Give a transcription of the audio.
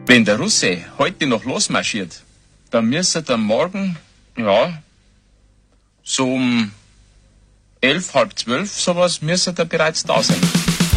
Wenn der Russe heute noch losmarschiert, dann müsste er morgen, ja, so um 11, halb 12 sowas, müsste er bereits da sein.